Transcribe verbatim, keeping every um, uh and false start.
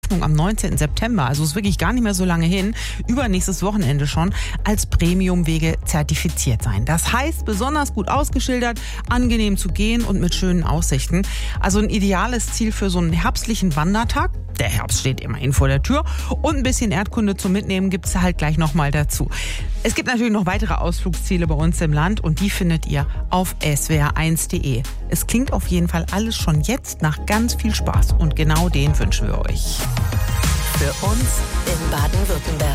Eröffnung am neunzehnten September, also ist wirklich gar nicht mehr so lange hin, übernächstes Wochenende schon, als Premiumwege zertifiziert sein. Das heißt, besonders gut ausgeschildert, angenehm zu gehen und mit schönen Aussichten. Also ein ideales Ziel für so einen herbstlichen Wandertag. Der Herbst steht immerhin vor der Tür. Und ein bisschen Erdkunde zum Mitnehmen gibt es halt gleich nochmal dazu. Es gibt natürlich noch weitere Ausflugsziele bei uns im Land und die findet ihr auf s w r eins punkt d e. Es klingt auf jeden Fall alles schon jetzt nach ganz viel Spaß und genau den wünschen wir euch. Für uns in Baden-Württemberg.